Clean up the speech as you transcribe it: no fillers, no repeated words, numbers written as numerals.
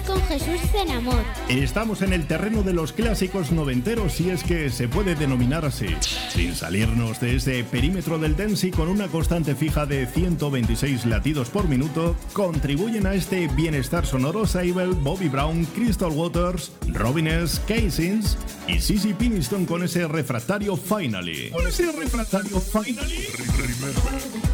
con Jesús Zenamot. Estamos en el terreno de los clásicos noventeros, si es que se puede denominar así, sin salirnos de ese perímetro del dance y con una constante fija de 126 latidos por minuto. Contribuyen a este bienestar sonoro Sable, Bobby Brown, Crystal Waters, Robin S., Casings y CeCe Peniston con ese refractario Finally. Remember.